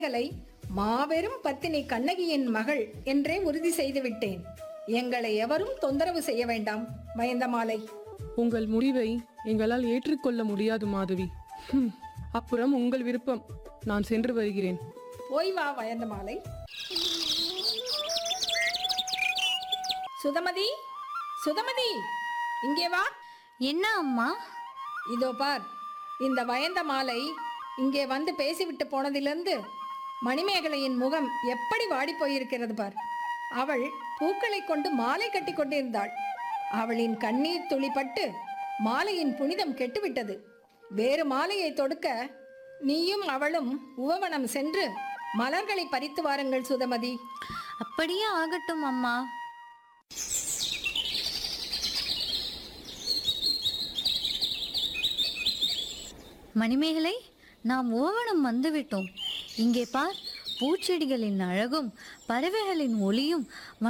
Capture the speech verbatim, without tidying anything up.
களை மாபெரும் பத்தினி கண்ணகியின் மகள் என்றே உறுதி செய்து விட்டேன். எங்களை எவரும் தொந்தரவு செய்ய வேண்டாம் வயந்தமாலை. உங்கள் முடிவை எங்களால் ஏற்றுக்கொள்ள முடியாது மாதவி. ஹம், அப்புறம் உங்கள் விருப்பம். நான் சென்று வருகிறேன். போய் வா வயந்தமாலை. சுதமதி, சுதமதி, இங்கே வா. என்ன அம்மா? இதோ பார், இந்த வயந்தமாலை இங்கே வந்து பேசிவிட்டு போனதிலிருந்து மணிமேகலையின் முகம் எப்படி வாடி போயிருக்கிறது பார். அவள் பூக்களை கொண்டு மாலை கட்டி கொண்டிருந்தாள். அவளின் கண்ணீர் துளிப்பட்டு மாலையின் புனிதம் கெட்டுவிட்டது. வேறு மாலையை தொடுக்க நீயும் அவளும் உவமனம் சென்று மலர்களை பறித்து வாருங்கள் சுதமதி. அப்படியே ஆகட்டும் அம்மா. மணிமேகலை, நாம் ஓவனம் வந்துவிட்டோம். இங்கே பார், பூச்செடிகளின் அழகும் பறவைகளின் ஒளியும்